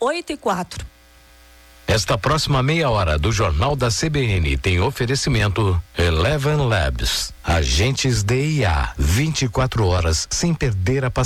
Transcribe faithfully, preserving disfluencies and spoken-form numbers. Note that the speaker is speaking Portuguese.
oito e quatro. Esta próxima meia hora do Jornal da C B N tem oferecimento Eleven Labs, agentes D I A, vinte e quatro horas sem perder a paciência.